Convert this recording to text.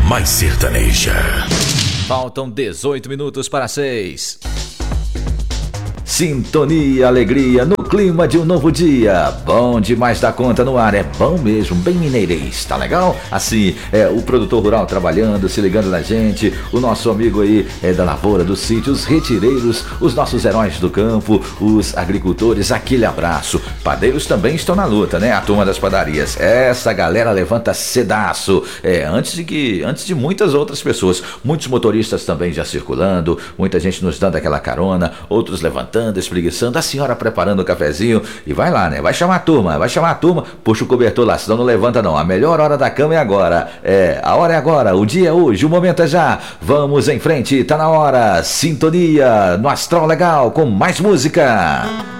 mais sertaneja. Faltam 18 minutos para 6. Sintonia, alegria, no clima de um novo dia. Bom demais da conta no ar, é bom mesmo, bem mineirês, tá legal? Assim, o produtor rural trabalhando, se ligando na gente, o nosso amigo aí da lavoura, do sítio, os retireiros, os nossos heróis do campo, os agricultores, aquele abraço. Padeiros também estão na luta, né? A turma das padarias. Essa galera levanta cedaço, antes de muitas outras pessoas. Muitos motoristas também já circulando, muita gente nos dando aquela carona, outros levantando, espreguiçando, a senhora preparando o cafezinho e vai lá, né? Vai chamar a turma, puxa o cobertor lá, senão não levanta não. A melhor hora da cama é agora. A hora é agora, o dia é hoje, o momento é já. Vamos em frente, tá na hora. Sintonia no Astral Legal com mais música.